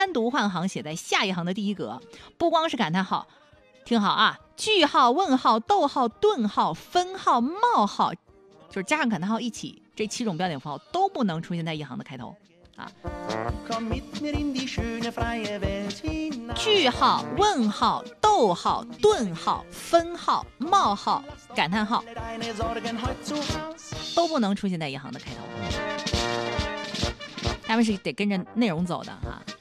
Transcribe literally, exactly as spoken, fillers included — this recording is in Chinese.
单独换行写在下一行的第一格，不光是感叹号，听好啊，句号、问号、逗号、顿号、分号、冒号，就是加上感叹号一起，这七种标点符号都不能出现在一行的开头啊。句号、问号、逗号、顿号、分号、冒号、感叹号都不能出现在一行的开头，他们是得跟着内容走的啊。